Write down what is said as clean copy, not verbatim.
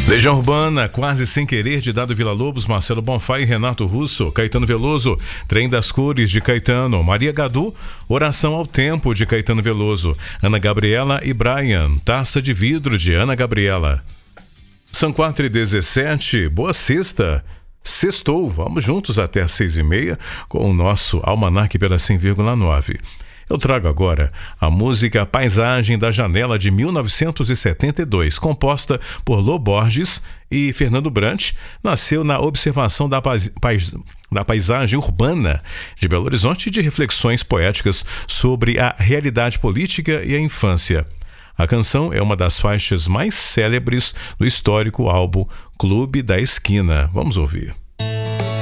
Legião Urbana, Quase Sem Querer, de Dado Villa-Lobos, Marcelo Bonfá e Renato Russo. Caetano Veloso, Trem das Cores, de Caetano. Maria Gadu, Oração ao Tempo, de Caetano Veloso. Ana Gabriela e Brian, Taça de Vidro, de Ana Gabriela. São 4h17, boa sexta. Sextou, vamos juntos até às 6h30 com o nosso Almanac pela 100,9. Eu trago agora a música Paisagem da Janela, de 1972, composta por Lô Borges e Fernando Brant. Nasceu na observação da paisagem urbana de Belo Horizonte e de reflexões poéticas sobre a realidade política e a infância. A canção é uma das faixas mais célebres do histórico álbum Clube da Esquina. Vamos ouvir.